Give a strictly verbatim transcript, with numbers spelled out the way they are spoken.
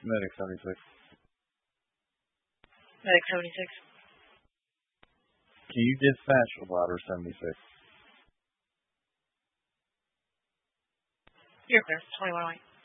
Medic seventy-six. Medic seventy-six. Can you dispatch Ladder seventy-six? You're clear. twenty-one oh eight.